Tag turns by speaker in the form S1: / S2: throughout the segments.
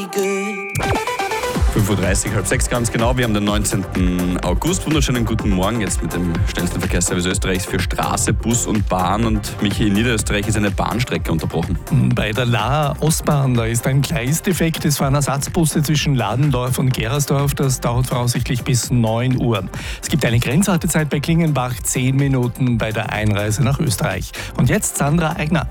S1: 5:30 Uhr, halb sechs ganz genau. Wir haben den 19. August. Wunderschönen guten Morgen jetzt mit dem schnellsten Verkehrsservice Österreichs für Straße, Bus und Bahn. Und Michi, in Niederösterreich ist eine Bahnstrecke unterbrochen.
S2: Bei der Laer Ostbahn, da ist ein Gleisdefekt. Es fahren Ersatzbusse zwischen Ladendorf und Gerersdorf. Das dauert voraussichtlich bis 9 Uhr. Es gibt eine Grenzhaltezeit bei Klingenbach, 10 Minuten bei der Einreise nach Österreich. Und jetzt Sandra Eigner.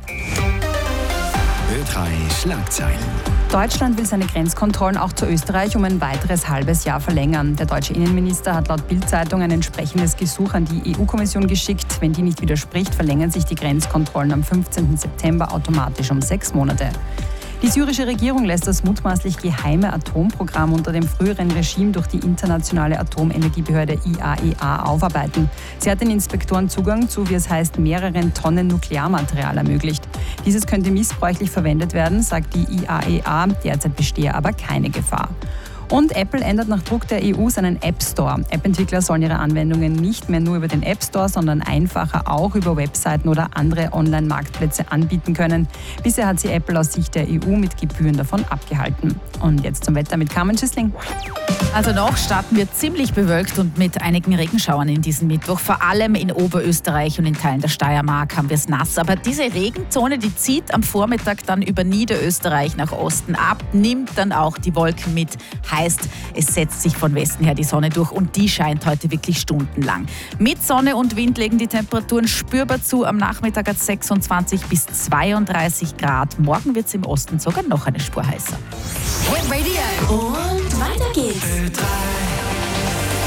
S3: Ö3 Schlagzeilen.
S4: Deutschland will seine Grenzkontrollen auch zu Österreich um ein weiteres halbes Jahr verlängern. Der deutsche Innenminister hat laut Bild-Zeitung ein entsprechendes Gesuch an die EU-Kommission geschickt. Wenn die nicht widerspricht, verlängern sich die Grenzkontrollen am 15. September automatisch um 6 Monate. Die syrische Regierung lässt das mutmaßlich geheime Atomprogramm unter dem früheren Regime durch die internationale Atomenergiebehörde IAEA aufarbeiten. Sie hat den Inspektoren Zugang zu, wie es heißt, mehreren Tonnen Nuklearmaterial ermöglicht. Dieses könnte missbräuchlich verwendet werden, sagt die IAEA. Derzeit bestehe aber keine Gefahr. Und Apple ändert nach Druck der EU seinen App Store. App-Entwickler sollen ihre Anwendungen nicht mehr nur über den App Store, sondern einfacher auch über Webseiten oder andere Online-Marktplätze anbieten können. Bisher hat sie Apple aus Sicht der EU mit Gebühren davon abgehalten. Und jetzt zum Wetter mit Carmen Schissling.
S5: Also noch starten wir ziemlich bewölkt und mit einigen Regenschauern in diesem Mittwoch. Vor allem in Oberösterreich und in Teilen der Steiermark haben wir es nass. Aber diese Regenzone, die zieht am Vormittag dann über Niederösterreich nach Osten ab, nimmt dann auch die Wolken mit. Heißt, es setzt sich von Westen her die Sonne durch und die scheint heute wirklich stundenlang. Mit Sonne und Wind legen die Temperaturen spürbar zu. Am Nachmittag hat 26 bis 32 Grad. Morgen wird es im Osten sogar noch eine Spur heißer.
S6: Hit Radio. Und weiter geht's.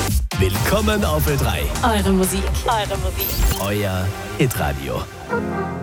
S3: Willkommen auf Ö3.
S6: Eure Musik.
S3: Euer Hitradio.